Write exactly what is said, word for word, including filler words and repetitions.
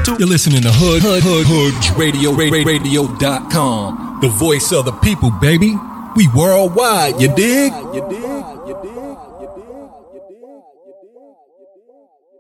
You're listening to Hood Hood Hood Hood Radio Radio dot com. The voice of the people, baby. We worldwide, you dig? You dig? You dig? You dig? You dig? You dig?